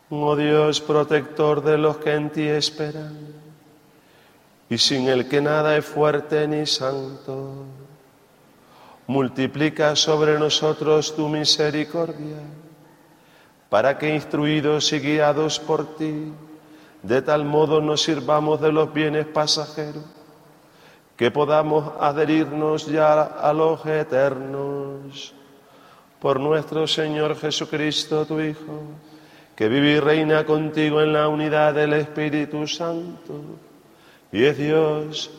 Oh Dios, protector de los que en ti esperan, y sin el que nada es fuerte ni santo, multiplica sobre nosotros tu misericordia, para que instruidos y guiados por ti, de tal modo nos sirvamos de los bienes pasajeros, que podamos adherirnos ya a los eternos. Por nuestro Señor Jesucristo, tu Hijo, que vive y reina contigo en la unidad del Espíritu Santo, y es Dios